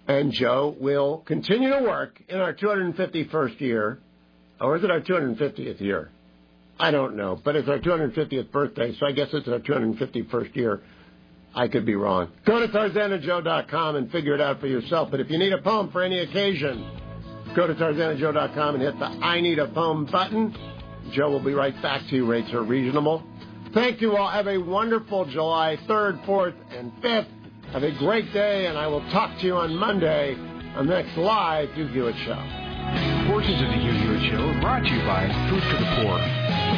And Joe will continue to work in our 251st year. Or is it our 250th year? I don't know. But it's our 250th birthday, so I guess it's our 251st year. I could be wrong. Go to TarzanandJoe.com and figure it out for yourself. But if you need a poem for any occasion, go to TarzanandJoe.com and hit the I Need a Poem button. Joe will be right back to you. Rates are reasonable. Thank you all. Have a wonderful July 3rd, 4th, and 5th. Have a great day, and I will talk to you on Monday on the next live Hugh Hewitt Show. Portions of the Hugh Hewitt Show are brought to you by Food for the Poor.